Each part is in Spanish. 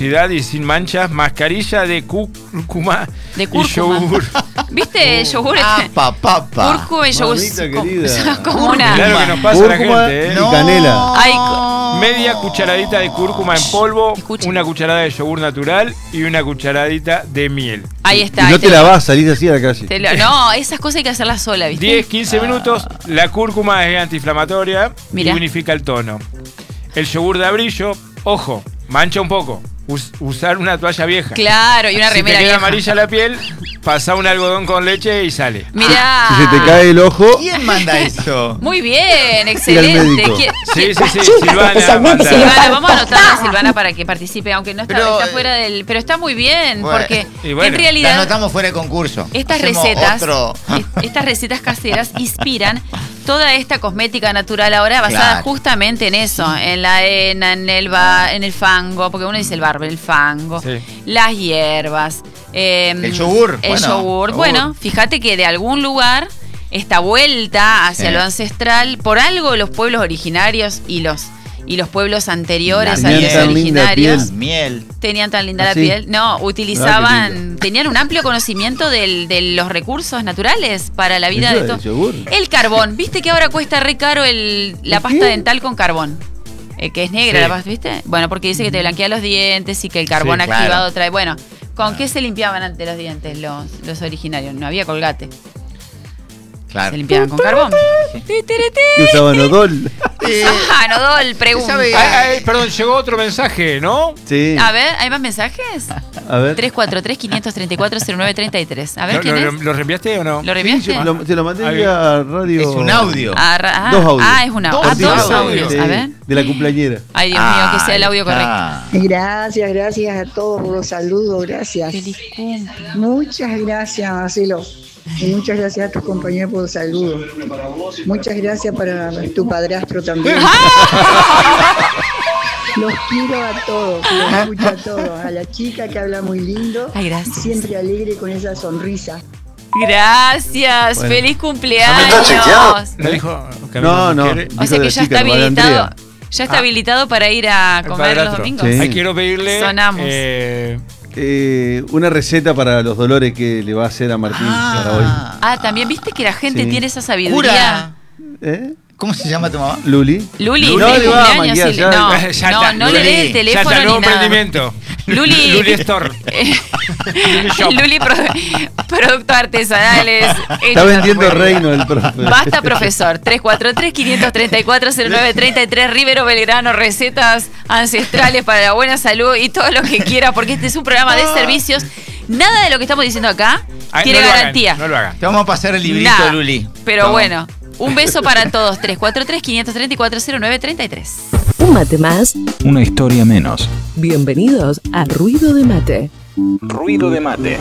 velocidad y sin manchas, mascarilla de cúrcuma De y cúrcuma. yogur. ¿Viste el yogur? Papa. Cúrcuma y yogur. Mamita querida. Como una. Mirá lo que nos pasa a la Cúrcuma gente, ¿eh? y canela. Ay, Media cucharadita de cúrcuma en polvo, Escuchen. una cucharada de yogur natural y una cucharadita de miel. ahí está. Y no te la vas, salís así a la calle. No, esas cosas hay que hacerlas sola, ¿viste? 10-15 minutos, la cúrcuma es antiinflamatoria Mirá. y unifica el tono. El yogur de brillo, ojo, mancha un poco. Usar una toalla vieja. Claro, y una Si remera te queda vieja. amarilla la piel, pasa un algodón con leche y sale. Mirá. Si se te cae el ojo, ¿Quién manda eso? Muy bien, médico. excelente. Sí, Silvana, manda. Silvana, vamos a anotar a Silvana para que participe, aunque no está, Pero, está fuera del. Pero está muy bien, bueno, porque y bueno, en La realidad anotamos fuera de concurso. estas Hacemos recetas, otro. estas recetas caseras inspiran toda esta cosmética natural ahora basada Claro. justamente en eso, en la arena, en el fango, porque uno dice el barro, el fango, Sí. las hierbas, El yogur, el bueno, yogur. yogur. Bueno, fíjate que de algún lugar esta vuelta hacia Sí. lo ancestral, por algo los pueblos originarios y los pueblos anteriores La a los miel, tan linda originarios piel. Miel. tenían tan linda ¿Ah, la sí? piel. No, Ah, qué utilizaban, tenían un amplio conocimiento de los recursos naturales para la vida ¿Eso de es todo. yogur? El carbón, ¿viste que ahora cuesta re caro la ¿El pasta qué? dental con carbón? Que es negra Sí. la pasta, ¿viste? Bueno, porque dice que te blanquea los dientes y que el carbón Sí, activado claro. trae. Bueno, ¿con qué se limpiaban antes los dientes los originarios? No había Colgate. Claro. Se limpiaban con carbón. Ti, tiri, ti. Que usaban odol. Ah, Nodol, pregunta. ¿sabe? Perdón, llegó otro mensaje, ¿no? Sí. A ver, ¿hay más mensajes? A ver. 343-534-0933. A ver, ¿quién es? ¿Lo reenviaste o no? ¿Lo Sí, reenviaste? te lo mandé Ah, vía radio. Es un audio. Dos audios. Ah, es una. Dos Dos audios. audios. Sí, A ver. de la cumpleañera. Ay, Dios mío, que sea el audio correcto. Gracias a todos por los saludos, gracias. Feliz cumple. Muchas gracias, Marcelo. Y muchas gracias a tus compañeros por los saludos. Muchas gracias para tu padrastro también. Los quiero a todos, los escucho a todos. A la chica que habla muy lindo. Ay, gracias. Y siempre alegre con esa sonrisa. Gracias, Bueno. feliz ¿Ya cumpleaños. está chequeado? ¿No dijo? No. O Dijo sea la que ya chica, está nomás, habilitado. Andrea. Ya está habilitado para ir a El comer los padrastro. domingos. Sí. Ay, quiero pedirle Sonamos. Una receta para los dolores que le va a hacer a Martín para hoy. Ah, también viste que la gente Sí. tiene esa sabiduría. Cura. ¿Cómo se llama tu mamá? Luli. Luli, No feliz le va a cumpleaños. manguear, sí, ya. no, Ya está, no le Luli. dé el Ya teléfono está, ni nuevo nada. emprendimiento. Luli. Luli Store. Shop. Luli, productos artesanales. Está vendiendo reino el profe. Basta, profesor. 343-534-0933, Rivero Belgrano, recetas ancestrales para la buena salud y todo lo que quiera, porque este es un programa de servicios. Nada de lo que estamos diciendo acá Ay, tiene no lo hagan, garantía. no lo hagan. Te vamos a pasar el librito, Nada. Luli. Pero Vamos. bueno, un beso para todos. 343-534-0933. Un mate más. Una historia menos. Bienvenidos a Ruido de Mate. Ruido de mate.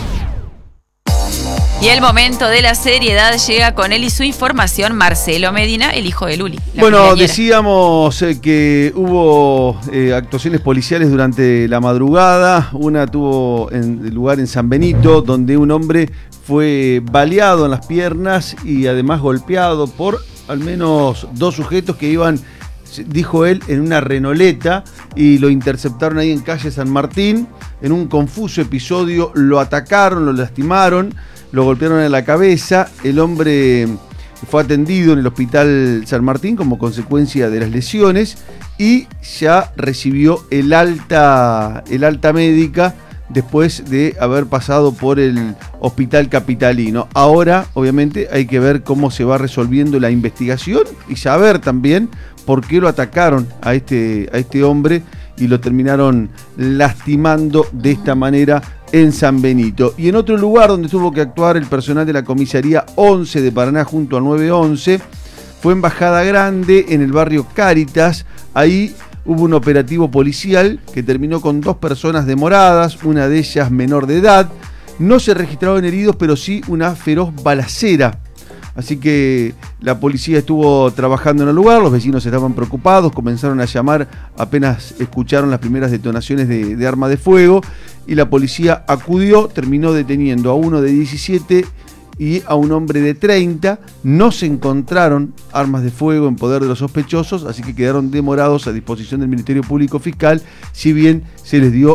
Y el momento de la seriedad llega con él y su información, Marcelo Medina, el hijo de Luli. la Bueno, cumpleañera. decíamos que hubo actuaciones policiales durante la madrugada. Una tuvo lugar en San Benito, donde un hombre fue baleado en las piernas y además golpeado por al menos dos sujetos que iban, dijo él, en una renoleta y lo interceptaron ahí en calle San Martín. En un confuso episodio lo atacaron, lo lastimaron, lo golpearon en la cabeza. El hombre fue atendido en el hospital San Martín como consecuencia de las lesiones y ya recibió el alta médica después de haber pasado por el hospital capitalino. Ahora, obviamente, hay que ver cómo se va resolviendo la investigación y saber también por qué lo atacaron a este hombre y lo terminaron lastimando de esta manera en San Benito. Y en otro lugar donde tuvo que actuar el personal de la comisaría 11 de Paraná junto al 911 fue en Bajada Grande, en el barrio Cáritas. Ahí hubo un operativo policial que terminó con 2 personas demoradas, una de ellas menor de edad. No se registraron heridos, pero sí una feroz balacera. Así que la policía estuvo trabajando en el lugar, los vecinos estaban preocupados, comenzaron a llamar apenas escucharon las primeras detonaciones de arma de fuego y la policía acudió, terminó deteniendo a uno de 17 y a un hombre de 30. No se encontraron armas de fuego en poder de los sospechosos, así que quedaron demorados a disposición del Ministerio Público Fiscal, si bien se les dio